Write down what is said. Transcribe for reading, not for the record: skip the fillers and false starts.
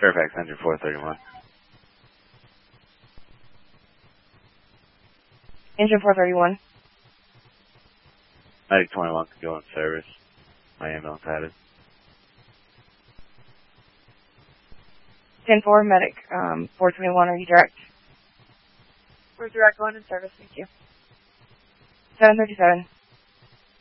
Fairfax Engine 431. Engine 431. Medic 21 can go in service. My ambulance had it. 10-4, Medic 421, are you direct? We're direct, going in service, thank you. 737.